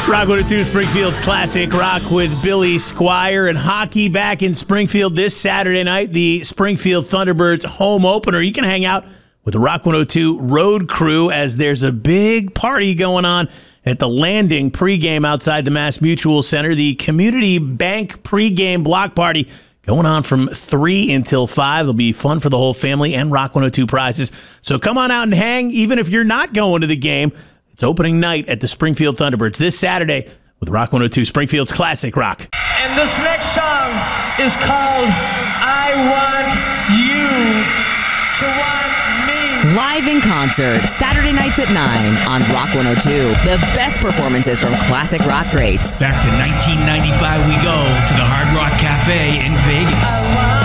Rock 102, Springfield's Classic Rock with Billy Squire, and hockey back in Springfield this Saturday night. The Springfield Thunderbirds home opener. You can hang out with the Rock 102 road crew as there's a big party going on at the Landing pregame outside the Mass Mutual Center. The Community Bank pregame block party going on from 3 until 5. It'll be fun for the whole family and Rock 102 prizes. So come on out and hang, even if you're not going to the game. It's opening night at the Springfield Thunderbirds this Saturday with Rock 102, Springfield's Classic Rock. And this next song is called I Want You to Want Me. Live in concert, Saturday nights at 9 on Rock 102. The best performances from classic rock greats. Back to 1995 we go to the Hard Rock Cafe in Vegas.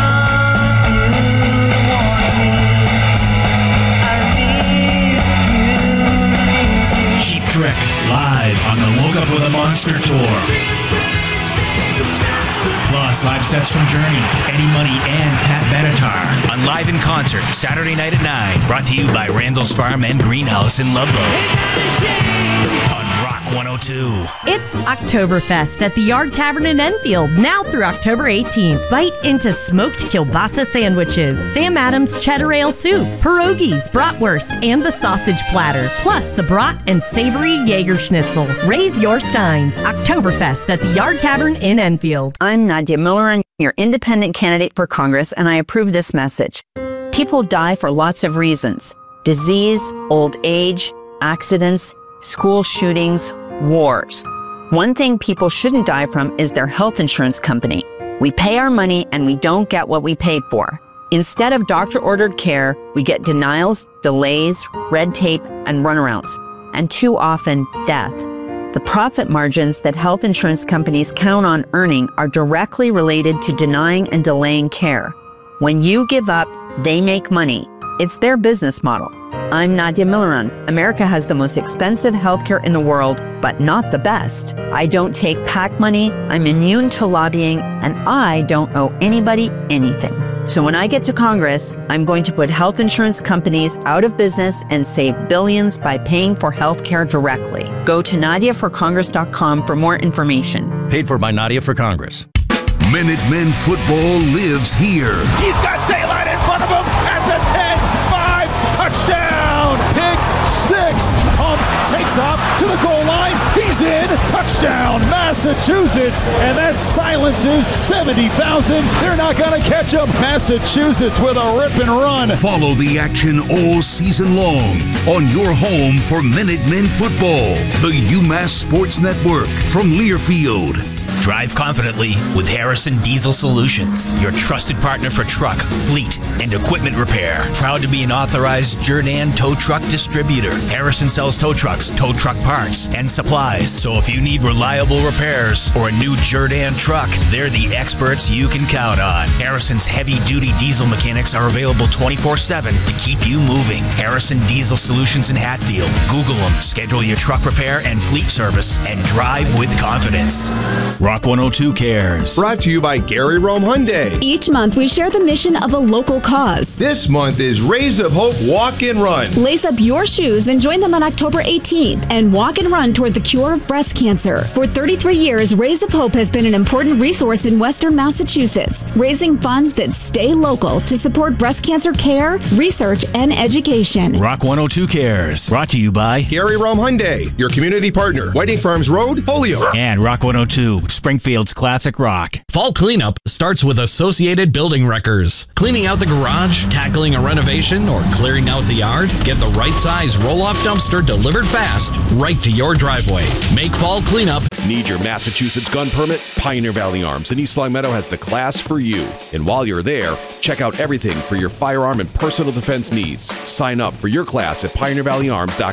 Trick live on the Woke Up With a Monster tour. Plus, live sets from Journey, Eddie Money, and Pat Benatar on Live in Concert, Saturday night at 9. Brought to you by Randall's Farm and Greenhouse in Ludlow. On Rock 102. It's Oktoberfest at the Yard Tavern in Enfield, now through October 18th. Bite into smoked kielbasa sandwiches, Sam Adams cheddar ale soup, pierogies, bratwurst, and the sausage platter, plus the brat and savory Jaeger schnitzel. Raise your steins. Oktoberfest at the Yard Tavern in Enfield. I'm Nadia Miller, your independent candidate for Congress, and I approve this message. People die for lots of reasons: disease, old age, accidents, school shootings, wars. One thing people shouldn't die from is their health insurance company. We pay our money and we don't get what we paid for. Instead of doctor-ordered care, we get denials, delays, red tape, and runarounds, and too often, death. The profit margins that health insurance companies count on earning are directly related to denying and delaying care. When you give up, they make money. It's their business model. I'm Nadia Milleran. America has the most expensive healthcare in the world, but not the best. I don't take PAC money, I'm immune to lobbying, and I don't owe anybody anything. So when I get to Congress, I'm going to put health insurance companies out of business and save billions by paying for healthcare directly. Go to NadiaForCongress.com for more information. Paid for by Nadia for Congress. Minutemen football lives here. He's got daylight in front of him at the 10-5 touchdown. Pick six. Pumps, takes off to the goal line. He's in. Touchdown, Massachusetts. And that silences 70,000. They're not going to catch him. Massachusetts with a rip and run. Follow the action all season long on your home for Minutemen football. The UMass Sports Network from Learfield. Drive confidently with Harrison Diesel Solutions, your trusted partner for truck, fleet, and equipment repair. Proud to be an authorized Jerr-Dan tow truck distributor. Harrison sells tow trucks, tow truck parts, and supplies. So if you need reliable repairs or a new Jerr-Dan truck, they're the experts you can count on. Harrison's heavy-duty diesel mechanics are available 24/7 to keep you moving. Harrison Diesel Solutions in Hatfield. Google them, schedule your truck repair and fleet service, and drive with confidence. Rock 102 cares. Brought to you by Gary Rome Hyundai. Each month, we share the mission of a local cause. This month is Raise Up Hope Walk and Run. Lace up your shoes and join them on October 18th and walk and run toward the cure of breast cancer. For 33 years, Raise Up Hope has been an important resource in Western Massachusetts, raising funds that stay local to support breast cancer care, research, and education. Rock 102 cares. Brought to you by Gary Rome Hyundai, your community partner. Whiting Farms Road, Holyoke. And Rock 102. Springfield's Classic Rock. Fall cleanup starts with Associated Building Wreckers. Cleaning out the garage, tackling a renovation, or clearing out the yard? Get the right size roll-off dumpster delivered fast right to your driveway. Make fall cleanup. Need your Massachusetts gun permit? Pioneer Valley Arms in East Longmeadow has the class for you. And while you're there, check out everything for your firearm and personal defense needs. Sign up for your class at pioneervalleyarms.com.